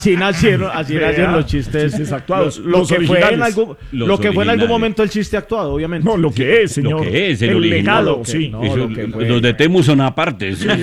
Así nacieron los chistes actuados. Lo que fue en algún originales. momento el chiste actuado, obviamente. No, lo que es, señor. Lo que es, el legado, original. sí. No, Eso, lo que fue. los de Temu son aparte. Sí.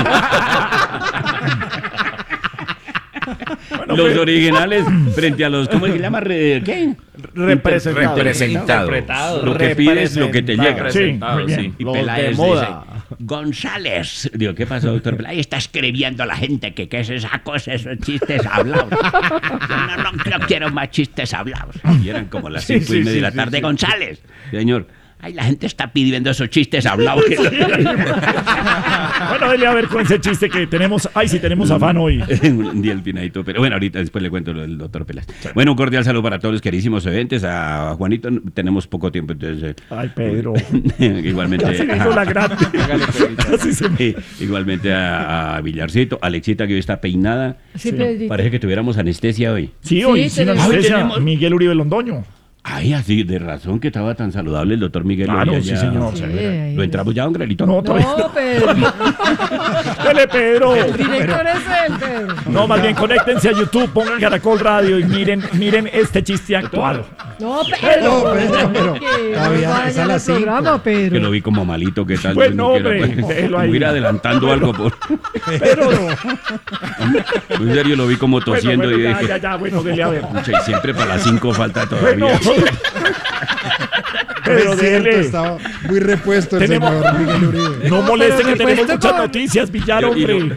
Los originales frente a los, ¿cómo se llama? ¿Qué? Representados. Lo que pides, lo que te llega. Sí, muy bien. Y Los de Peláez moda. dice, González. Digo, ¿qué pasó, doctor Peláez? Está escribiendo la gente que qué es esa cosa, esos chistes hablados. Yo no quiero más chistes hablados. Y eran como las 5:30 de la tarde. González, señor. Ay, la gente está pidiendo esos chistes hablados. Bueno, dele a ver con ese chiste que tenemos. Ay, sí, tenemos afán hoy. Un día el pinadito, pero bueno, ahorita después le cuento lo del doctor Peláez. Bueno, un cordial saludo para todos los queridísimos oyentes. A Juanito tenemos poco tiempo, entonces... Ay, Pedro. Igualmente... Casi digo la grande. Casi se me... Igualmente a Villarcito, Alexita, que hoy está peinada. Sí, Pedrito. Parece que tuviéramos anestesia hoy. Sí, hoy Sí, sin tenemos. anestesia. Hoy tenemos- Miguel Uribe Londoño. Ay, así, de razón que estaba tan saludable el doctor Miguel. Claro, hoy sí, allá. señor. Sí, ¿Lo entramos ya, don Grelito? No, todavía No, Pedro. Dele, Pedro. El director es él, Pedro. No, más bien conéctense a YouTube, pongan Caracol Radio y miren este chiste actuado. No, Pedro. No, Pedro, pero Que todavía vaya es a al las programa, Que lo Pedro. vi como malito, ¿qué tal? Bueno, Pues, no hombre, quiera, pues, déjelo ahí. como ir adelantando algo. Pero no. En serio, lo vi como tosiendo Bueno, y dije... ya, bueno, dele a ver. Pucha, y siempre para las 5 falta Bueno, todavía. pero es cierto, dele. estaba muy repuesto el Tenemos- señor Miguel Uribe. No moleste pero que tenemos repuesto muchas con- noticias, Villar, Y hombre.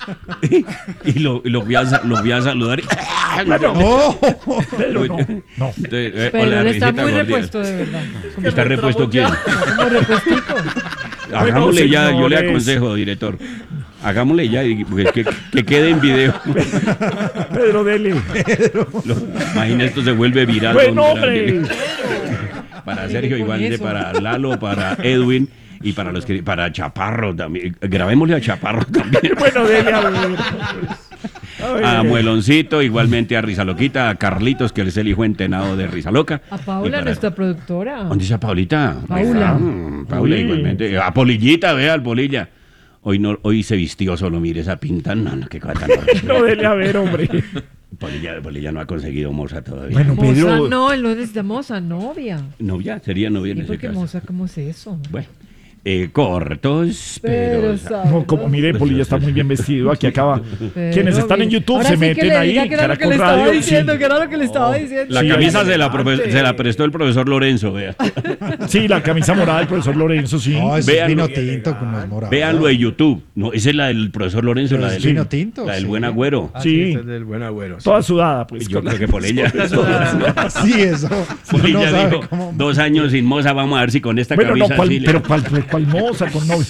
lo vi a saludar. No, Pedro, no. No. Entonces, Pero hola, él está risita muy gordita. repuesto, de verdad. ¿Está repuesto quién? Como repuestico. Hagámosle ya, yo le señores. aconsejo, director. Hagámosle ya y que quede en video. Pedro, dele. Imagina, esto se vuelve viral. Bueno, don hombre. Grande. Para Sergio, Con igualmente eso. para Lalo, para Edwin y para los que para Chaparro también. Grabémosle a Chaparro también. Bueno, dele a ver. A Mueloncito, igualmente a Rizaloquita, a Carlitos, que es el hijo entenado de Rizaloca. A Y Paula, para- nuestra productora. ¿Dónde está Paulita? Paula. Paula, Uy. igualmente. A Polillita, vea, al Polilla. Hoy se vistió solo, mire esa pinta. No, qué cosa tan horrible. No, dele a ver, hombre. Polilla no ha conseguido moza todavía. Bueno, Moza Pedro. no, él no necesita moza, novia. Novia, sería novia en ¿Y ese por qué caso. moza? ¿Cómo es eso? Bueno, cortos, pero... No, como mire, Polilla está muy bien vestido. Aquí acaba. Pero, Quienes están en mire, YouTube ahora se sí que meten le ahí. diga que era lo que Caracol le estaba Radio. diciendo, Sí. que era lo que le estaba diciendo. La Sí, camisa ahí se la prestó el profesor Lorenzo, vea. Sí, la camisa morada del profesor Lorenzo, sí. no, eso es Véanlo. vino tinto con los morados. Véanlo en YouTube. No, esa es la del profesor Lorenzo, Pero la es del, vino tinto, la del sí. buen agüero. Sí. Ese es del buen agüero. sí. Toda sudada, pues. Yo creo que Polilla. Sí, eso. Uno Polilla no sabe dijo, cómo- 2 años sin moza, vamos a ver si con esta Bueno, no, camisa así le- pero ¿cuál moza con novio?